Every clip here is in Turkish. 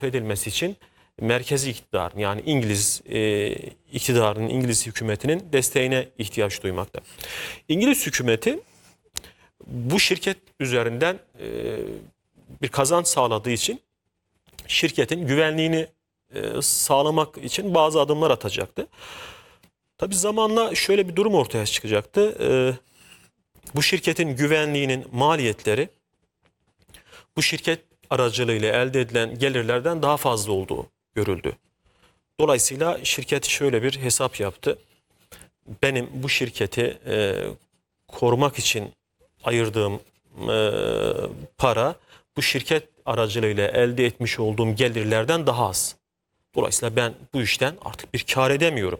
edilmesi için merkezi iktidarın, yani İngiliz iktidarının, İngiliz hükümetinin desteğine ihtiyaç duymakta. İngiliz hükümeti bu şirket üzerinden bir kazanç sağladığı için şirketin güvenliğini sağlamak için bazı adımlar atacaktı. Tabii zamanla şöyle bir durum ortaya çıkacaktı. Bu şirketin güvenliğinin maliyetleri bu şirket aracılığıyla elde edilen gelirlerden daha fazla olduğu görüldü. Dolayısıyla şirket şöyle bir hesap yaptı. Benim bu şirketi korumak için ayırdığım para bu şirket aracılığıyla elde etmiş olduğum gelirlerden daha az. Dolayısıyla ben bu işten artık bir kar edemiyorum.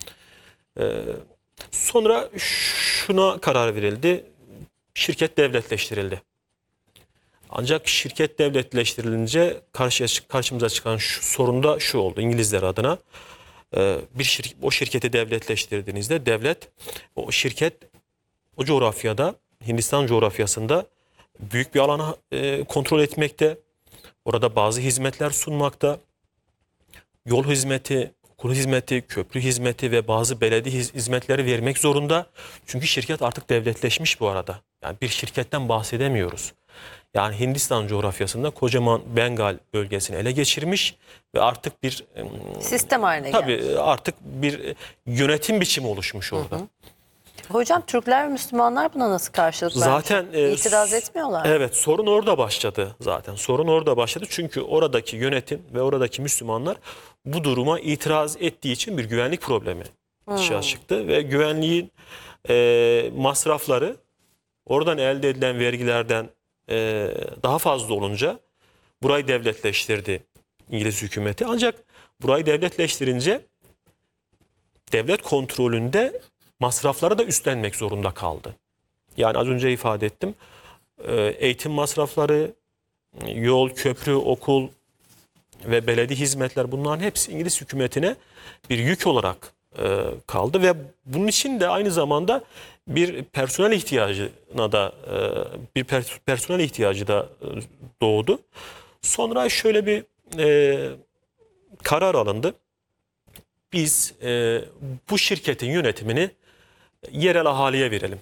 Sonra şuna karar verildi. Şirket devletleştirildi. Ancak şirket devletleştirilince karşımıza çıkan sorun da şu oldu İngilizler adına. O şirketi devletleştirdiğinizde devlet, o şirket o coğrafyada, Hindistan coğrafyasında büyük bir alanı kontrol etmekte. Orada bazı hizmetler sunmakta. Yol hizmeti, okul hizmeti, köprü hizmeti ve bazı belediye hizmetleri vermek zorunda. Çünkü şirket artık devletleşmiş bu arada. Yani bir şirketten bahsedemiyoruz. Yani Hindistan coğrafyasında kocaman Bengal bölgesini ele geçirmiş ve artık bir sistem haline gelmiş. Tabii artık bir yönetim biçimi oluşmuş orada. Hocam Türkler ve Müslümanlar buna nasıl karşılık vermiş? Zaten İtiraz etmiyorlar. Evet, sorun orada başladı zaten. Sorun orada başladı çünkü oradaki yönetim ve oradaki Müslümanlar bu duruma itiraz ettiği için bir güvenlik problemi dışarı çıktı ve güvenliğin masrafları oradan elde edilen vergilerden daha fazla olunca burayı devletleştirdi İngiliz hükümeti. Ancak burayı devletleştirince devlet kontrolünde masrafları da üstlenmek zorunda kaldı. Yani az önce ifade ettim. Eğitim masrafları, yol, köprü, okul ve belediye hizmetler, bunların hepsi İngiliz hükümetine bir yük olarak kaldı ve bunun için de aynı zamanda bir personel ihtiyacına da personel ihtiyacı da doğdu. Sonra şöyle bir karar alındı. Biz bu şirketin yönetimini yerel ahaliye verelim.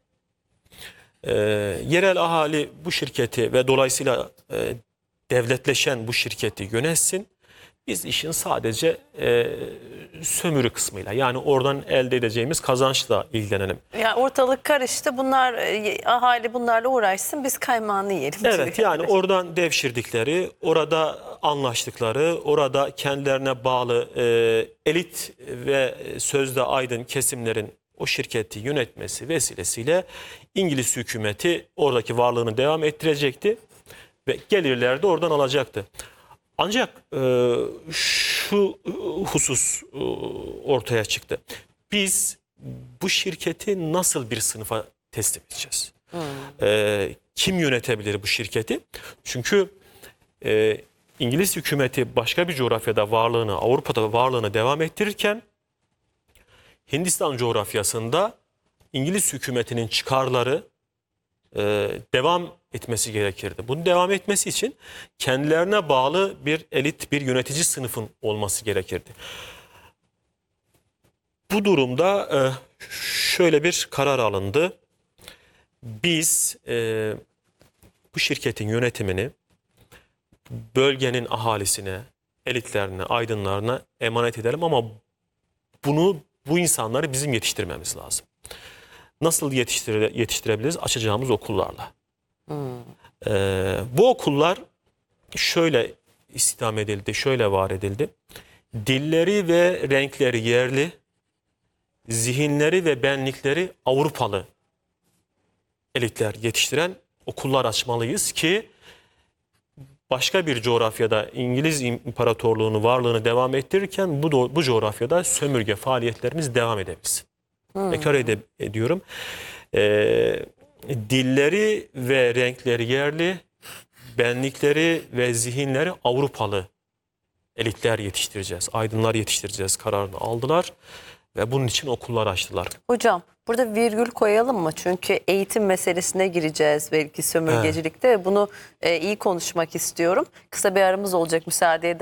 Yerel ahali bu şirketi ve dolayısıyla devletleşen bu şirketi yönetsin. Biz işin sadece sömürü kısmıyla, yani oradan elde edeceğimiz kazançla ilgilenelim. Yani ortalık karıştı. Bunlar ahali bunlarla uğraşsın. Biz kaymağını yiyelim. Evet, yani oradan devşirdikleri, orada anlaştıkları, orada kendilerine bağlı elit ve sözde aydın kesimlerin o şirketi yönetmesi vesilesiyle İngiliz hükümeti oradaki varlığını devam ettirecekti ve gelirleri de oradan alacaktı. Ancak şu husus ortaya çıktı. Biz bu şirketi nasıl bir sınıfa teslim edeceğiz? Kim yönetebilir bu şirketi? Çünkü İngiliz hükümeti başka bir coğrafyada varlığını, Avrupa'da varlığını devam ettirirken Hindistan coğrafyasında İngiliz hükümetinin çıkarları devam etmesi gerekirdi. Bunun devam etmesi için kendilerine bağlı bir elit, bir yönetici sınıfın olması gerekirdi. Bu durumda şöyle bir karar alındı. Biz bu şirketin yönetimini bölgenin ahalisine, elitlerine, aydınlarına emanet edelim ama bu insanları bizim yetiştirmemiz lazım. Nasıl yetiştirebiliriz? Açacağımız okullarla. Bu okullar şöyle istihdam edildi, şöyle var edildi. Dilleri ve renkleri yerli, zihinleri ve benlikleri Avrupalı elitler yetiştiren okullar açmalıyız ki başka bir coğrafyada İngiliz İmparatorluğu'nun varlığını devam ettirirken bu coğrafyada sömürge faaliyetlerimiz devam edebilsin. Tekrar ediyorum. Dilleri ve renkleri yerli, benlikleri ve zihinleri Avrupalı elitler yetiştireceğiz, aydınlar yetiştireceğiz kararını aldılar ve bunun için okullar açtılar. Hocam Burada virgül koyalım mı? Çünkü eğitim meselesine gireceğiz belki sömürgecilikte. Bunu iyi konuşmak istiyorum. Kısa bir aramız olacak müsaade ederseniz.